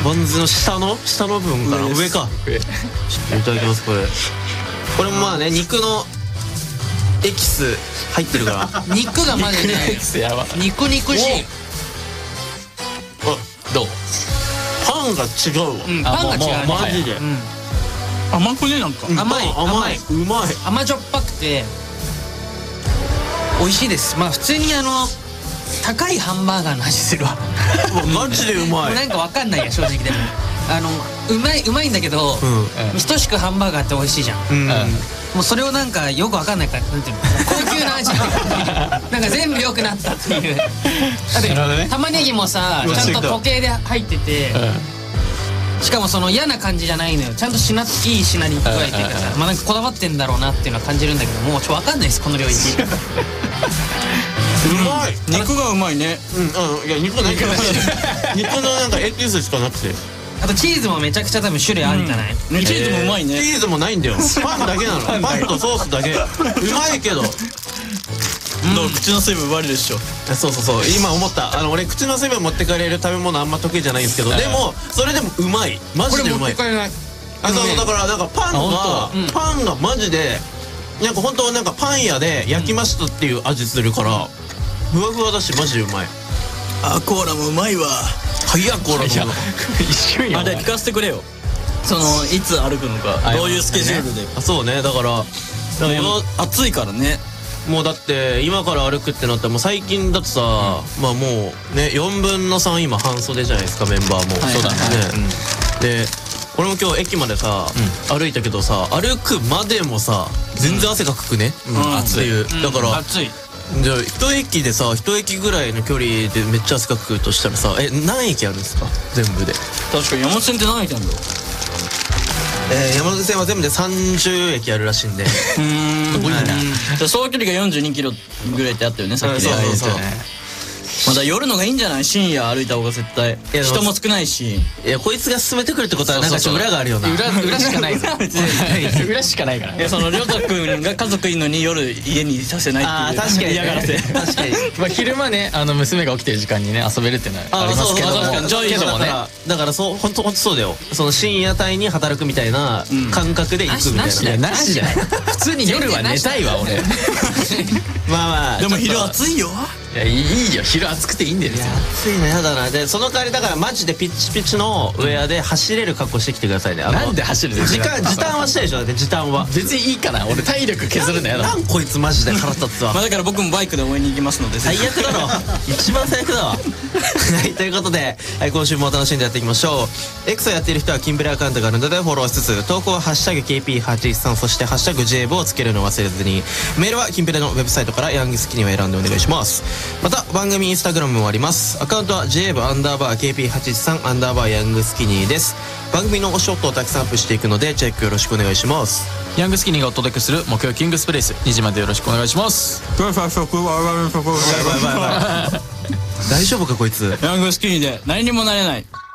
バンズの下の部分かな、上か。ちょっといただきます。これもまあね、肉のエキス入ってるから肉がまでね肉しい。 どう？パンが違うわ。 パンが違うマジで。 甘くね、なんか甘い、 うまい。 甘じょっぱくて美味しいです。まあ普通に高いハンバーガーの味するわ。 マジでうまい。 なんかわかんないや正直。でもうまいんだけど、等しくハンバーガーって美味しいじゃん。もうそれをなんかよくわかんないから、なんていうの、高級な味ってなんか全部良くなったっていう。だって玉ねぎもさちゃんと時計で入ってて、しかもその嫌な感じじゃないのよ。ちゃんといい品に加えてるからさ、まあなんかこだわってんだろうなっていうのは感じるんだけど、もうわかんないですこの領域。 うまい。 肉がうまいね。 いや、肉ないけど肉のなんかエキスしかなくて、 あとチーズもめちゃくちゃ多分種類あるんじゃない？ チーズもうまいね。 チーズもないんだよ。パンだけなの。パンとソースだけ。うまいけど口の水分割るでしょ。 そう今思った。俺口の水分持ってかれる食べ物あんま得意じゃないんですけど、でもそれでもうまい。マジでうまい。 これ持ってかれない。 そうだからなんかパンがマジでなんか本当なんかパン屋で焼きましたっていう味するから、ふわふわだしマジでうまい。 コーラもうまいわ。 コーラも一瞬や。聞かせてくれよ。いつ歩くのか、どういうスケジュールで。 そうね、だから暑いからね。 もうだって今から歩くってなったらもう最近だとさ、まあもうね4分の3今半袖じゃないですか、メンバーも。そうだね。で俺も今日駅までさ歩いたけどさ、歩くまでもさ全然汗がかくねっていう。だから暑い。 じゃあ一駅ぐらいの距離でめっちゃ汗かくとしたらさ、何駅あるんですか全部で？ 確かに山手線って何駅あるんだろう。 山手線は全部で30駅あるらしいんで。 すごいな。総距離が42キロぐらいってあったよね、さっきで。まだ夜のがいいんじゃない？深夜歩いた方が絶対人も少ないし。 いや、こいつが進めてくるってことはなんか裏があるよな。 裏しかないぞ。 裏しかないから。いや、そのりょうたくんが家族いるのに夜家にさせないっていう。 確かに嫌がらせ。 確かに。 まあ昼間ね、娘が起きてる時間にね遊べるっていうのはありますけど、確かにジョイでもね。 だからそう、本当そうだよ。その深夜帯に働くみたいな感覚で行くみたいな。 なしだよ。 普通に夜は寝たいわ俺。 まあでも昼暑いよ。いや、いいよ、昼暑くていいんだよ。 暑いのやだな。でその代わりだからマジでピッチピチのウェアで走れる格好してきてくださいね。 なんで走るの？ 時短はしたいでしょ。だって時短は別にいいかな。俺体力削るのやだ。 なんこいつマジで腹立つわ。 だから僕もバイクで応援に行きますので。 最悪だろ。一番最悪だわ。はい、ということで、今週も楽しんでやっていきましょう。X をやっている人はキンプレアカウントがあるのでフォローしつつ、投稿はハッシュタグ KP813、そしてハッシュタグ JB をつけるのを忘れずに。メールはキンプレのウェブサイトからヤングスキニを選んでお願いします。また番組インスタグラムもあります。アカウントは JB_KP813_ ヤングスキニーです。番組のおショットをたくさんアップしていくのでチェックよろしくお願いします。 ヤングスキニーがお届けする木曜キングスプレイス、2時までよろしくお願いします。 大丈夫かこいつ。 ヤングスキニーで何にもなれない。